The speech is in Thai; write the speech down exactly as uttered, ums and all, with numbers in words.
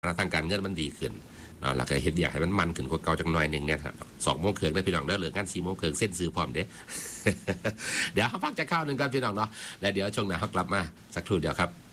ทางการเงินมันดีขึ้นเนาะแล้วก็เฮ็ดอยากให้มันมันขึ้นกว่าเก่าจังหน่อยหนึ่งเนี่ยครับสองโมงครึ่งได้พี่น้องได้เหลืองานสี่โมงครึ่งเส้นซื้อพร้อมเด้ เดี๋ยวเขาพักจะข้าวหนึ่งกันพี่น้องเนาะแล้วเดี๋ยวช่วงหน้าเขากลับมาสักครู่เดียวครับ